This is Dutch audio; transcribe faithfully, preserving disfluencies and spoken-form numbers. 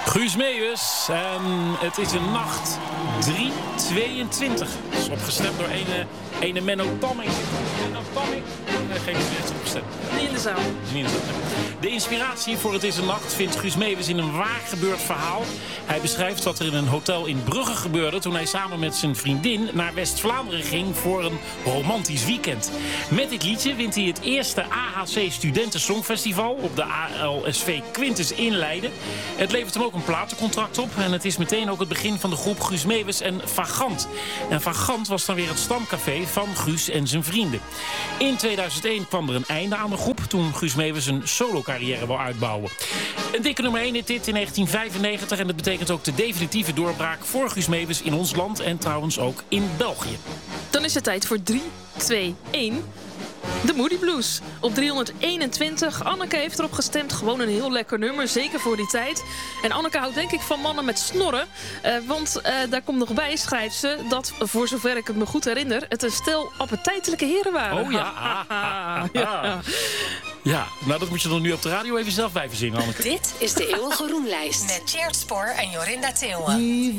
Guus Meeuwis. En het is een nacht drie tweeëntwintig. Dat is opgestemd door ene, ene Menno Tamming. Menno Tamming? Nee, geen idee, het is opgestemd. Niet in de zaal. Niet in de zaal. De inspiratie voor Het is een nacht vindt Guus Meeuwis in een waar gebeurd verhaal. Hij beschrijft wat er in een hotel in Brugge gebeurde toen hij samen met zijn vriendin naar West-Vlaanderen ging voor een romantisch weekend. Met dit liedje wint hij het eerste A H C Studenten Songfestival op de A L S V Quintus in Leiden. Het levert hem ook een platencontract op en het is meteen ook het begin van de groep Guus Meeuwis en Vagant. En Vagant was dan weer het stamcafé van Guus en zijn vrienden. In tweeduizend één kwam er een einde aan de groep toen Guus Meeuwis een solo-carrière wil uitbouwen. Een dikke nummer één hit in negentien vijfennegentig en dat betekent ook de definitieve doorbraak voor Guus Meeuwis in ons land en trouwens ook in België. Dan is het tijd voor drie, twee, één. De Moody Blues. Op driehonderdeenentwintig. Anneke heeft erop gestemd. Gewoon een heel lekker nummer. Zeker voor die tijd. En Anneke houdt denk ik van mannen met snorren. Uh, want uh, daar komt nog bij, schrijft ze, dat, voor zover ik het me goed herinner, het een stel appetijtelijke heren waren. Oh ja. ja. Ja, nou dat moet je dan nu op de radio even zelf bij verzingen, Anneke. Dit is de Eeuwige Roemlijst. Met Tjeerd Spoor en Jorinda Theeuwen.